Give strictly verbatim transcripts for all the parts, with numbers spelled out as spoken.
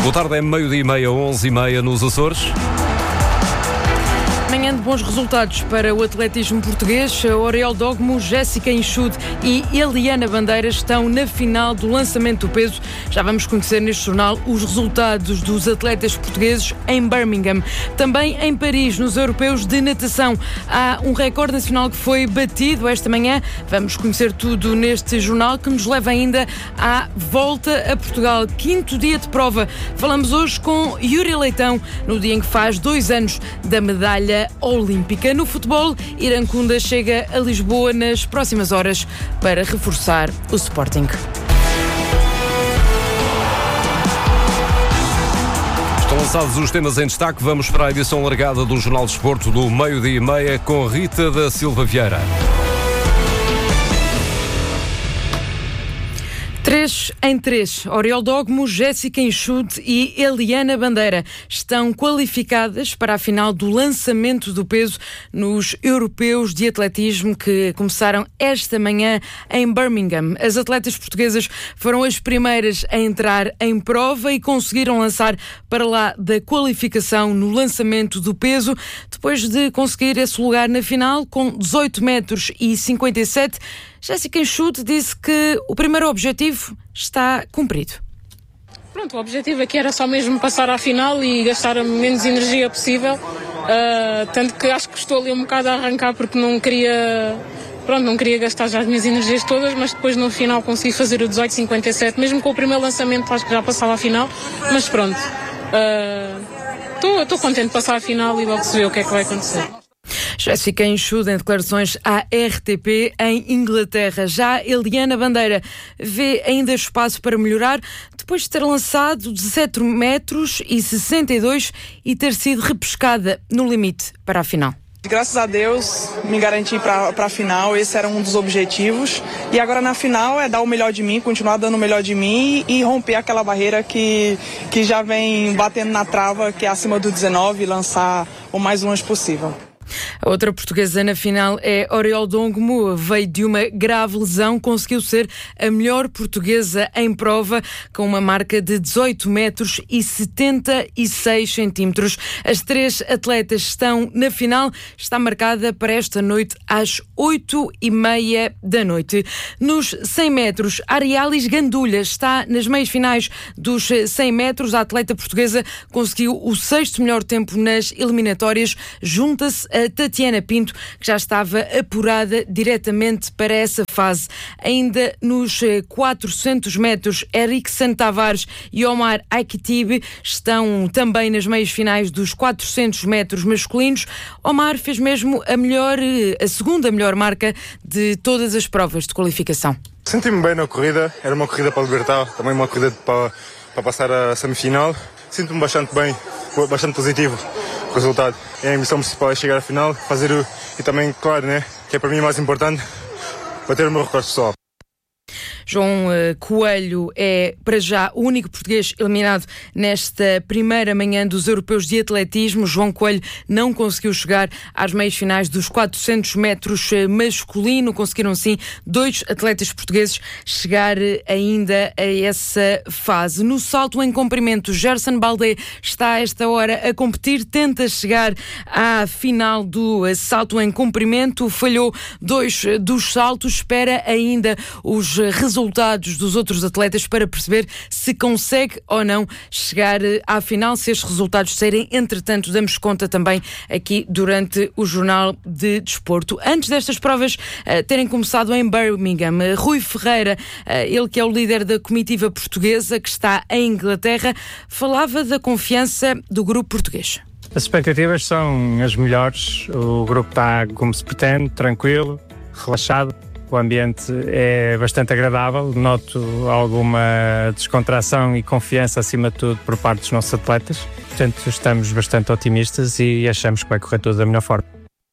Boa tarde, é meio-dia e meia, onze e meia nos Açores. Manhã de bons resultados para o atletismo português. Oriol Dogmo, Jéssica Enxude e Eliana Bandeira estão na final do lançamento do peso. Já vamos conhecer neste jornal os resultados dos atletas portugueses em Birmingham. Também em Paris, nos europeus de natação, há um recorde nacional que foi batido esta manhã. Vamos conhecer tudo neste jornal que nos leva ainda à volta a Portugal. Quinto dia de prova. Falamos hoje com Yuri Leitão, no dia em que faz dois anos da medalha olímpica. No futebol, Irancunda chega a Lisboa nas próximas horas para reforçar o Sporting. Estão lançados os temas em destaque. Vamos para a edição largada do Jornal de Desporto do meio-dia e meia com Rita da Silva Vieira. Três em três, Oriol Dogmo, Jéssica Enxude e Eliana Bandeira estão qualificadas para a final do lançamento do peso nos europeus de atletismo que começaram esta manhã em Birmingham. As atletas portuguesas foram as primeiras a entrar em prova e conseguiram lançar para lá da qualificação no lançamento do peso, depois de conseguir esse lugar na final com dezoito metros e cinquenta e sete. Jéssica Enxude disse que o primeiro objetivo está cumprido. Pronto, o objetivo aqui era só mesmo passar à final e gastar a menos energia possível, uh, tanto que acho que estou ali um bocado a arrancar porque não queria, pronto, não queria gastar já as minhas energias todas, mas depois no final consegui fazer o dezoito cinquenta e sete, mesmo com o primeiro lançamento acho que já passava à final, mas pronto, estou uh, contente de passar à final e logo se vê o que é que vai acontecer. Jéssica Enxude em declarações à R T P em Inglaterra. Já Eliana Bandeira vê ainda espaço para melhorar depois de ter lançado dezassete metros e sessenta e dois e ter sido repescada no limite para a final. Graças a Deus me garanti para a final, esse era um dos objetivos. E agora na final é dar o melhor de mim, continuar dando o melhor de mim e romper aquela barreira que, que já vem batendo na trava, que é acima do dezenove, e lançar o mais longe possível. A outra portuguesa na final é Oriol Dogmo. Veio de uma grave lesão, conseguiu ser a melhor portuguesa em prova com uma marca de dezoito metros e setenta e seis centímetros. As três atletas estão na final, está marcada para esta noite às oito e meia da noite. Nos cem metros, Arialis Gandulha está nas meias finais dos cem metros. A atleta portuguesa conseguiu o sexto melhor tempo nas eliminatórias, junta-se a Tatiana Pinto, que já estava apurada diretamente para essa fase. Ainda nos quatrocentos metros, Erickson Tavares e Omar Aikitibe estão também nas meias finais dos quatrocentos metros masculinos. Omar fez mesmo a melhor, a segunda melhor marca de todas as provas de qualificação. Senti-me bem na corrida, era uma corrida para libertar, também uma corrida para, para passar a semifinal. Sinto-me bastante bem, bastante positivo com o resultado. A missão principal é chegar à final, fazer o... e também, claro, né, que é para mim mais importante, bater o meu recorde pessoal. João uh, Coelho é, para já, o único português eliminado nesta primeira manhã dos europeus de atletismo. João Coelho não conseguiu chegar às meias finais dos quatrocentos metros uh, masculino. Conseguiram, sim, dois atletas portugueses chegar uh, ainda a essa fase. No salto em comprimento, Gerson Baldé está a esta hora a competir, tenta chegar à final do uh, salto em comprimento. Falhou dois uh, dos saltos, espera ainda os uh, resultados resultados dos outros atletas para perceber se consegue ou não chegar à final. Se estes resultados saírem, entretanto, damos conta também aqui durante o Jornal de Desporto. Antes destas provas uh, terem começado em Birmingham, uh, Rui Ferreira, uh, ele que é o líder da comitiva portuguesa que está em Inglaterra, falava da confiança do grupo português. As expectativas são as melhores. O grupo está como se pretende, tranquilo, relaxado. O ambiente é bastante agradável, noto alguma descontração e confiança acima de tudo por parte dos nossos atletas. Portanto, estamos bastante otimistas e achamos que vai correr tudo da melhor forma.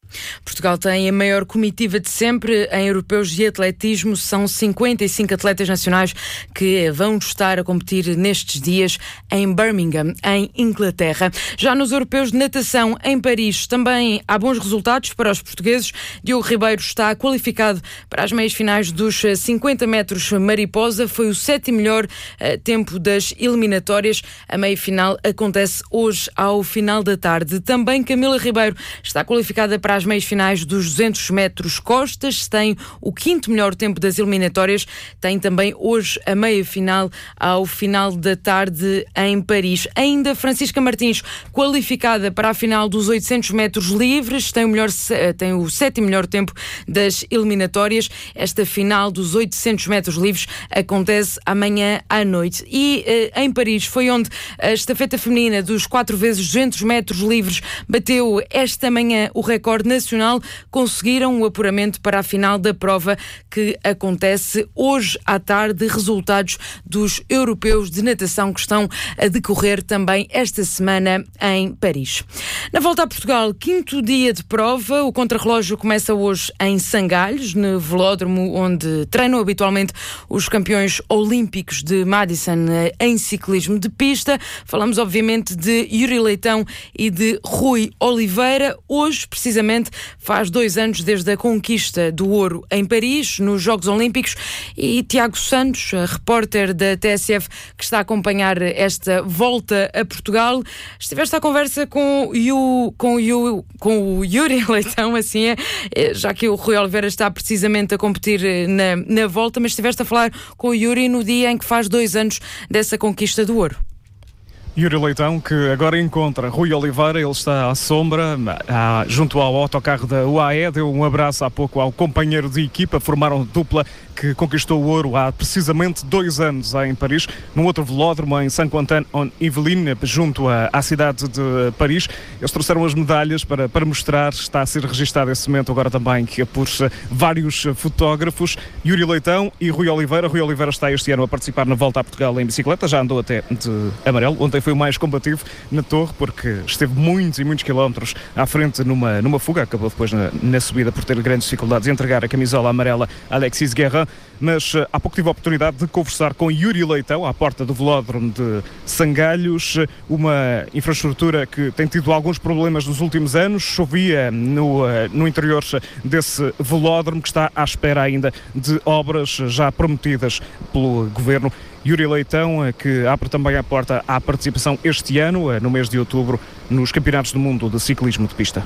Portugal tem a maior comitiva de sempre em europeus de atletismo. São cinquenta e cinco atletas nacionais que vão estar a competir nestes dias em Birmingham, em Inglaterra. Já nos europeus de natação em Paris também há bons resultados para os portugueses. Diogo Ribeiro está qualificado para as meias finais dos cinquenta metros mariposa. Foi o sétimo melhor uh, tempo das eliminatórias. A meia final acontece hoje ao final da tarde. Também Camila Ribeiro está qualificada para as meias finais dos duzentos metros costas, tem o quinto melhor tempo das eliminatórias, tem também hoje a meia final ao final da tarde em Paris. Ainda Francisca Martins, qualificada para a final dos oitocentos metros livres, tem o, melhor, tem o sétimo melhor tempo das eliminatórias. Esta final dos oitocentos metros livres acontece amanhã à noite. E eh, em Paris foi onde a estafeta feminina dos quatro vezes duzentos metros livres bateu esta manhã o recorde nacional. Conseguiram o apuramento para a final da prova que acontece hoje à tarde. Resultados dos europeus de natação que estão a decorrer também esta semana em Paris. Na volta a Portugal, quinto dia de prova. O contrarrelógio começa hoje em Sangalhos, no velódromo onde treinam habitualmente os campeões olímpicos de Madison em ciclismo de pista. Falamos obviamente de Yuri Leitão e de Rui Oliveira. Hoje, precisamente, faz dois anos desde a conquista do ouro em Paris, nos Jogos Olímpicos, e Tiago Santos, repórter da T S F, que está a acompanhar esta volta a Portugal. Estiveste à conversa com o, com o, com o Yuri Leitão, assim é, já que o Rui Oliveira está precisamente a competir na, na volta, mas estiveste a falar com o Yuri no dia em que faz dois anos dessa conquista do ouro. Yuri Leitão, que agora encontra Rui Oliveira, ele está à sombra, à, junto ao autocarro da U A E, deu um abraço há pouco ao companheiro de equipa, formaram dupla que conquistou o ouro há precisamente dois anos em Paris, num outro velódromo em Saint-Quentin-en-Yvelines, junto à, à cidade de Paris. Eles trouxeram as medalhas para, para mostrar, está a ser registado esse momento agora também que por vários fotógrafos. Yuri Leitão e Rui Oliveira. Rui Oliveira está este ano a participar na Volta a Portugal em bicicleta, já andou até de amarelo. Ontem foi o mais combativo na Torre, porque esteve muitos e muitos quilómetros à frente numa, numa fuga, acabou depois na, na subida por ter grandes dificuldades em entregar a camisola amarela a Alexis Guerra, mas uh, há pouco tive a oportunidade de conversar com Yuri Leitão à porta do velódromo de Sangalhos, uma infraestrutura que tem tido alguns problemas nos últimos anos. Chovia no, uh, no interior desse velódromo, que está à espera ainda de obras já prometidas pelo Governo. Yuri Leitão, que abre também a porta à participação este ano, no mês de outubro, nos Campeonatos do Mundo de Ciclismo de Pista.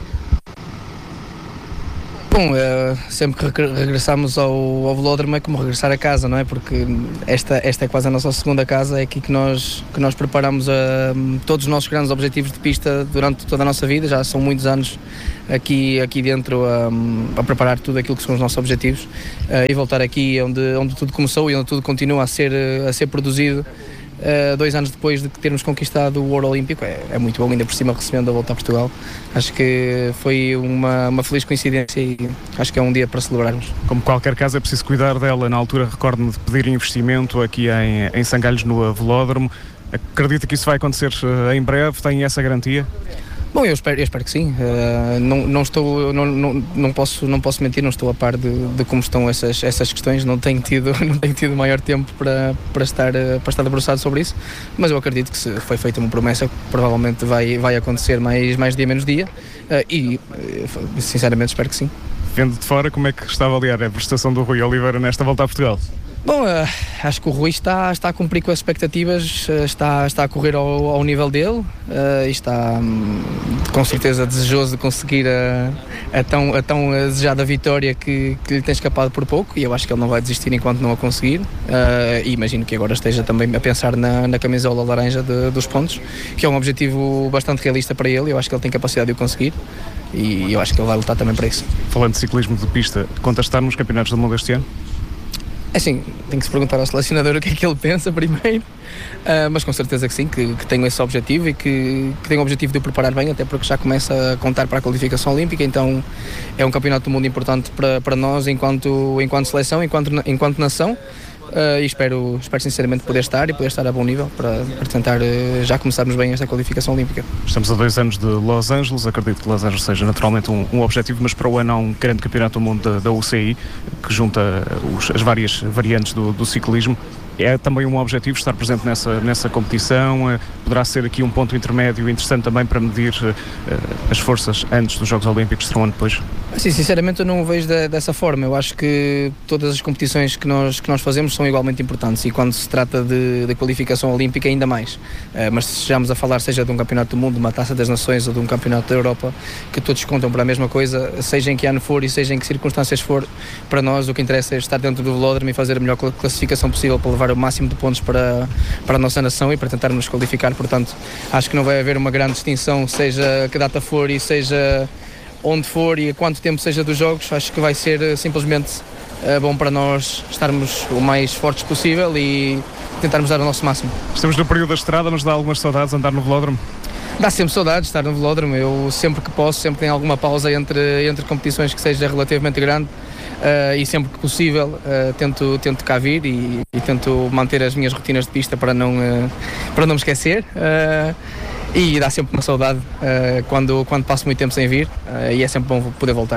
Bom, é, sempre que regressamos ao, ao velódromo é como regressar a casa, não é? Porque esta, esta é quase a nossa segunda casa, é aqui que nós, que nós preparamos a, todos os nossos grandes objetivos de pista durante toda a nossa vida. Já são muitos anos aqui, aqui dentro a, a preparar tudo aquilo que são os nossos objetivos, a, e voltar aqui onde, onde tudo começou e onde tudo continua a ser, a ser produzido. Uh, dois anos depois de termos conquistado o ouro olímpico, é, é muito bom, ainda por cima recebendo a volta a Portugal. Acho que foi uma, uma feliz coincidência e acho que é um dia para celebrarmos. Como qualquer caso é preciso cuidar dela. Na altura recordo-me de pedir investimento aqui em, em Sangalhos, no velódromo. Acredita que isso vai acontecer uh, em breve? Tem essa garantia? Bom, eu espero, eu espero que sim. Uh, não, não, estou, não, não, não, posso, não posso mentir, não estou a par de, de como estão essas, essas questões, não tenho tido, não tenho tido maior tempo para, para, estar, para estar debruçado sobre isso, mas eu acredito que se foi feita uma promessa, provavelmente vai, vai acontecer mais, mais dia menos dia, uh, e sinceramente espero que sim. Vendo de fora, como é que está a avaliar a prestação do Rui Oliveira nesta volta a Portugal? Bom, uh, acho que o Rui está, está a cumprir com as expectativas, uh, está, está a correr ao, ao nível dele, uh, e está um, com certeza desejoso de conseguir a, a, tão, a tão desejada vitória que, que lhe tem escapado por pouco, e eu acho que ele não vai desistir enquanto não a conseguir, uh, e imagino que agora esteja também a pensar na, na camisola laranja de, dos pontos, que é um objetivo bastante realista para ele. Eu acho que ele tem capacidade de o conseguir e eu acho que ele vai lutar também para isso. Falando de ciclismo de pista, conta estar nos Campeonatos do Mundo este ano? É assim, tem que se perguntar ao selecionador o que é que ele pensa primeiro, uh, mas com certeza que sim, que, que tenho esse objetivo e que, que tenho o objetivo de o preparar bem, até porque já começa a contar para a qualificação olímpica, então é um campeonato do mundo importante para, para nós enquanto, enquanto seleção, enquanto, enquanto nação. uh, e espero, espero sinceramente poder estar e poder estar a bom nível para, para tentar uh, já começarmos bem esta qualificação olímpica. Estamos a dois anos de Los Angeles, acredito que Los Angeles seja naturalmente um, um objetivo, mas para o ano há um grande campeonato do mundo da, da U C I que junta os, as várias variantes do, do ciclismo. É também um objetivo estar presente nessa, nessa competição, poderá ser aqui um ponto intermédio interessante também para medir uh, as forças antes dos Jogos Olímpicos, será um ano depois? Sim, sinceramente eu não o vejo de, dessa forma. Eu acho que todas as competições que nós, que nós fazemos são igualmente importantes e quando se trata de, de qualificação olímpica ainda mais. Uh, mas se estejamos a falar seja de um campeonato do mundo, de uma taça das nações ou de um campeonato da Europa, que todos contam para a mesma coisa, seja em que ano for e seja em que circunstâncias for, para nós o que interessa é estar dentro do velódromo e fazer a melhor classificação possível para levar o máximo de pontos para, para a nossa nação e para tentarmos nos qualificar. Portanto, acho que não vai haver uma grande distinção, seja que data for e seja onde for e a quanto tempo seja dos jogos. Acho que vai ser simplesmente uh, bom para nós estarmos o mais fortes possível e tentarmos dar o nosso máximo. Estamos no período da estrada, mas dá algumas saudades andar no velódromo? Dá sempre saudades estar no velódromo. Eu sempre que posso, sempre tenho alguma pausa entre, entre competições que seja relativamente grande. Uh, e sempre que possível uh, tento, tento cá vir e, e tento manter as minhas rotinas de pista para não, uh, para não me esquecer uh, e dá sempre uma saudade uh, quando, quando passo muito tempo sem vir uh, e é sempre bom poder voltar.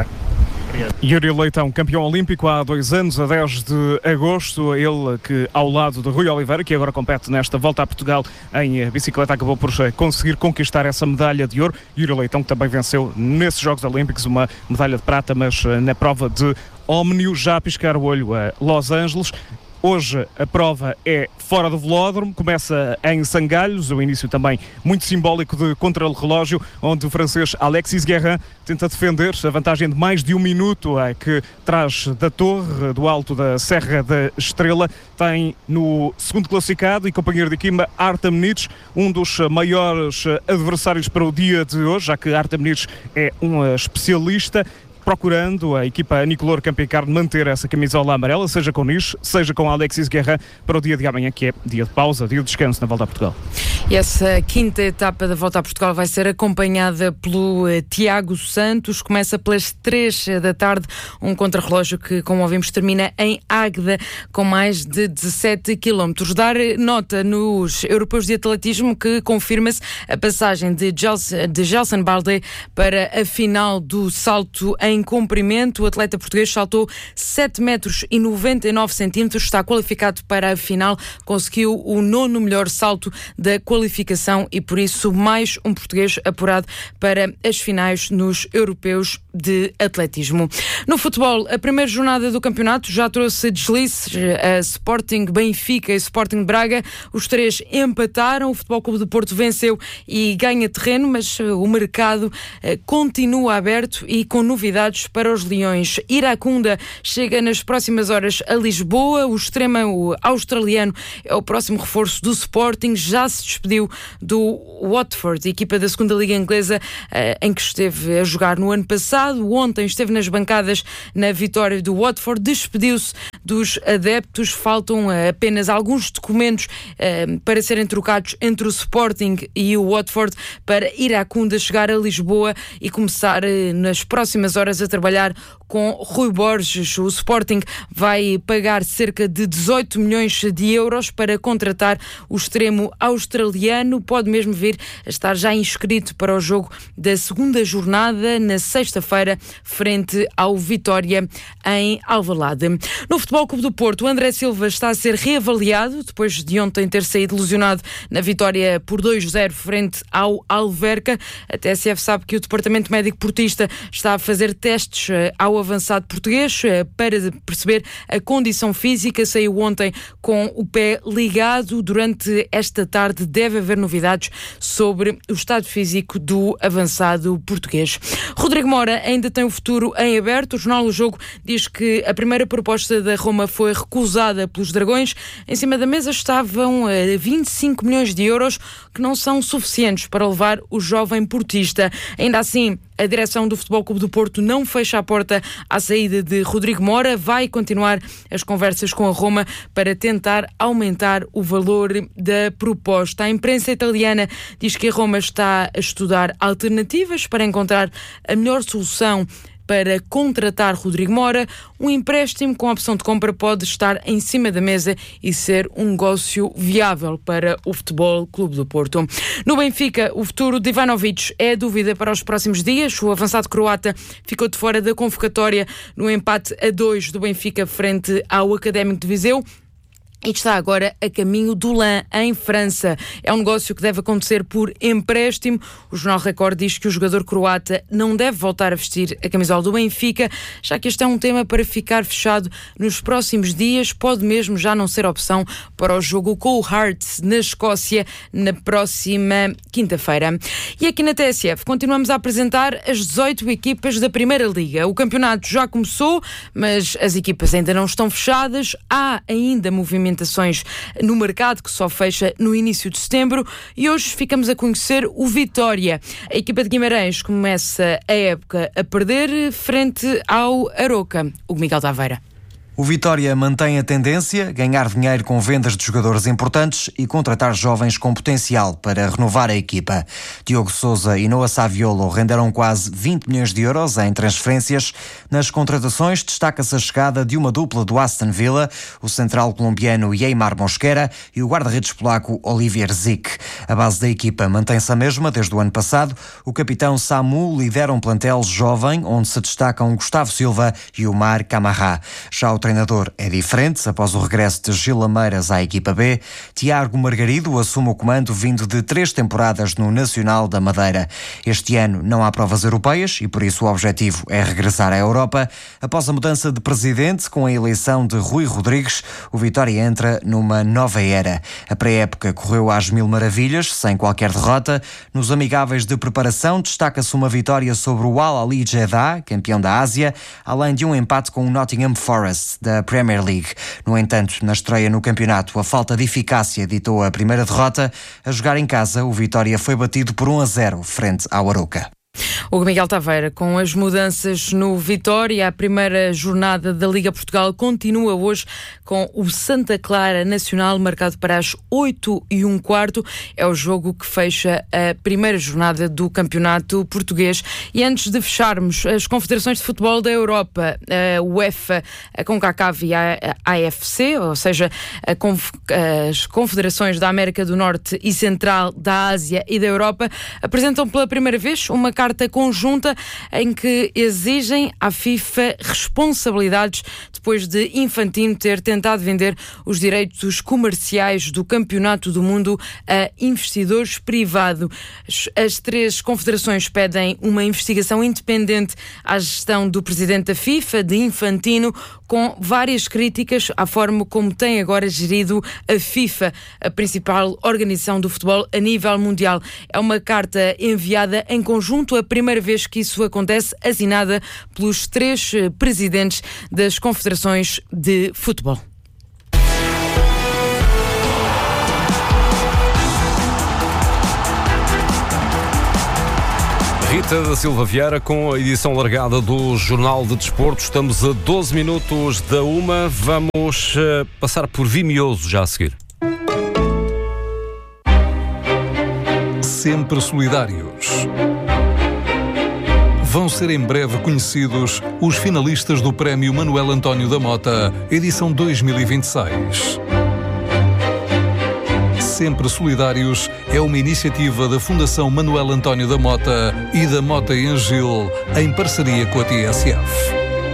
Yuri Leitão, campeão olímpico há dois anos, a dez de agosto, ele que ao lado de Rui Oliveira, que agora compete nesta volta a Portugal em bicicleta, acabou por conseguir conquistar essa medalha de ouro. Yuri Leitão que também venceu nesses Jogos Olímpicos uma medalha de prata, mas na prova de Ómnio, já a piscar o olho a Los Angeles. Hoje a prova é fora do velódromo, começa em Sangalhos, o início também muito simbólico de contra-relógio, onde o francês Alexis Guérin tenta defender a vantagem de mais de um minuto é, que traz da torre, do alto da Serra da Estrela. Tem no segundo classificado e companheiro de equipa Artem Nitsch, um dos maiores adversários para o dia de hoje, já que Artem Nitsch é um especialista, procurando a equipa Nicolor Camping Carne manter essa camisola amarela, seja com Nitsch, seja com Alexis Guérin, para o dia de amanhã, que é dia de pausa, dia de descanso na Volta a Portugal. E essa quinta etapa da Volta a Portugal vai ser acompanhada pelo uh, Tiago Santos. Começa pelas três da tarde, um contrarrelógio que, como ouvimos, termina em Águeda, com mais de dezassete quilómetros. Dar nota nos europeus de atletismo que confirma-se a passagem de, Gels, de Gelson Balde para a final do salto em comprimento. O atleta português saltou sete metros e noventa e nove centímetros, está qualificado para a final, conseguiu o nono melhor salto da qualificação e por isso mais um português apurado para as finais nos europeus de atletismo. No futebol, a primeira jornada do campeonato já trouxe deslizes, a Sporting, Benfica e Sporting Braga, os três empataram, o Futebol Clube do Porto venceu e ganha terreno, mas o mercado continua aberto e com novidades para os Leões. Iracunda chega nas próximas horas a Lisboa, o extremo australiano é o próximo reforço do Sporting, já se despediu do Watford, equipa da segunda Liga Inglesa, em que esteve a jogar no ano passado. Ontem esteve nas bancadas na vitória do Watford, despediu-se dos adeptos, faltam apenas alguns documentos para serem trocados entre o Sporting e o Watford para Iracunda chegar a Lisboa e começar nas próximas horas a trabalhar com Rui Borges. O Sporting vai pagar cerca de dezoito milhões de euros para contratar o extremo australiano. Pode mesmo vir a estar já inscrito para o jogo da segunda jornada na sexta-feira, frente ao Vitória em Alvalade. No Futebol Clube do Porto, o André Silva está a ser reavaliado depois de ontem ter saído lesionado na vitória por dois a zero frente ao Alverca. A T S F sabe que o Departamento Médico Portista está a fazer testes ao avançado português para perceber a condição física. Saiu ontem com o pé ligado. Durante esta tarde deve haver novidades sobre o estado físico do avançado português. Rodrigo Mora ainda tem o futuro em aberto. O jornal O Jogo diz que a primeira proposta da Roma foi recusada pelos Dragões. Em cima da mesa estavam vinte e cinco milhões de euros, que não são suficientes para levar o jovem portista. Ainda assim, a direção do Futebol Clube do Porto não fecha a porta à saída de Rodrigo Mora. Vai continuar as conversas com a Roma para tentar aumentar o valor da proposta. A imprensa italiana diz que a Roma está a estudar alternativas para encontrar a melhor solução para contratar Rodrigo Mora. Um empréstimo com opção de compra pode estar em cima da mesa e ser um negócio viável para o Futebol Clube do Porto. No Benfica, o futuro de Ivanovic é dúvida para os próximos dias. O avançado croata ficou de fora da convocatória no empate a dois do Benfica frente ao Académico de Viseu. E está agora a caminho do Lens, em França. É um negócio que deve acontecer por empréstimo. O Jornal Record diz que o jogador croata não deve voltar a vestir a camisola do Benfica, já que este é um tema para ficar fechado nos próximos dias. Pode mesmo já não ser opção para o jogo com o Hearts na Escócia na próxima quinta-feira. E aqui na T S F continuamos a apresentar as dezoito equipas da Primeira Liga. O campeonato já começou, mas as equipas ainda não estão fechadas. Há ainda movimentações no mercado que só fecha no início de setembro e hoje ficamos a conhecer o Vitória. A equipa de Guimarães começa a época a perder frente ao Aroca. O Miguel Taveira. O Vitória mantém a tendência, ganhar dinheiro com vendas de jogadores importantes e contratar jovens com potencial para renovar a equipa. Diogo Sousa e Noah Saviolo renderam quase vinte milhões de euros em transferências. Nas contratações destaca-se a chegada de uma dupla do Aston Villa, o central colombiano Yeimar Mosquera e o guarda-redes polaco Olivier Zic. A base da equipa mantém-se a mesma desde o ano passado. O capitão Samu lidera um plantel jovem, onde se destacam Gustavo Silva e Omar Camará. Já o treinador é diferente, após o regresso de Gil Lameiras à equipa B. Tiago Margarido assume o comando vindo de três temporadas no Nacional da Madeira. Este ano não há provas europeias e por isso o objetivo é regressar à Europa. Após a mudança de presidente, com a eleição de Rui Rodrigues, o Vitória entra numa nova era. A pré-época correu às mil maravilhas, sem qualquer derrota. Nos amigáveis de preparação destaca-se uma vitória sobre o Al Ahly Jeddah, campeão da Ásia, além de um empate com o Nottingham Forest da Premier League. No entanto, na estreia no campeonato, a falta de eficácia ditou a primeira derrota. A jogar em casa, o Vitória foi batido por um a zero frente ao Aroca. O Miguel Taveira, com as mudanças no Vitória, a primeira jornada da Liga Portugal continua hoje com o Santa Clara Nacional marcado para as oito e um quarto. É o jogo que fecha a primeira jornada do Campeonato Português. E antes de fecharmos, as confederações de futebol da Europa, a UEFA, a CONCACAF e a A F C, ou seja, a conf... as confederações da América do Norte e Central, da Ásia e da Europa, apresentam pela primeira vez uma carta conjunta em que exigem à FIFA responsabilidades depois de Infantino ter tentado vender os direitos comerciais do Campeonato do Mundo a investidores privados. As três confederações pedem uma investigação independente à gestão do presidente da FIFA, de Infantino, com várias críticas à forma como tem agora gerido a FIFA, a principal organização do futebol a nível mundial. É uma carta enviada em conjunto, a primeira vez que isso acontece, assinada pelos três presidentes das confederações de futebol. Rita da Silva Vieira com a edição largada do Jornal de Desporto. Estamos a doze minutos da uma. Vamos uh, passar por Vimioso já a seguir. Sempre solidários. Vão ser em breve conhecidos os finalistas do Prémio Manuel António da Mota, edição dois mil e vinte e seis. Sempre Solidários é uma iniciativa da Fundação Manuel António da Mota e da Mota em Gil, em parceria com a T S F.